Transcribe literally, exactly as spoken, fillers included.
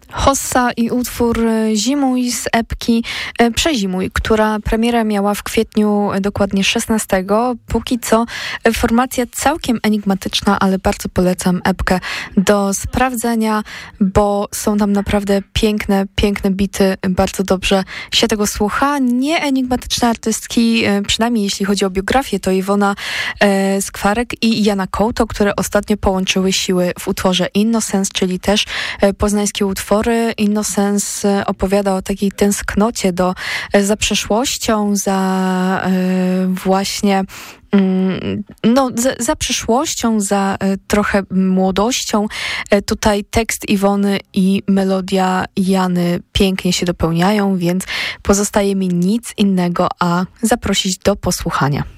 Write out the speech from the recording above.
Hossa i utwór Zimuj z epki Przezimuj, która premierę miała w kwietniu dokładnie szesnastego. Póki co formacja całkiem enigmatyczna, ale bardzo polecam epkę do sprawdzenia, bo są tam naprawdę piękne, piękne bity. Bardzo dobrze się tego słucha. Nie enigmatyczne artystki, przynajmniej jeśli chodzi o biografię, to Iwona e, Skwarek i Jana Kołto, które ostatnio połączyły siły w utworze Innocence, czyli też e, poznańskie utwory. Innocence opowiada o takiej tęsknocie do, za przeszłością, za y, właśnie y, no, za, za przyszłością, za y, trochę młodością. Y, tutaj tekst Iwony i melodia Jany pięknie się dopełniają, więc pozostaje mi nic innego, a zaprosić do posłuchania.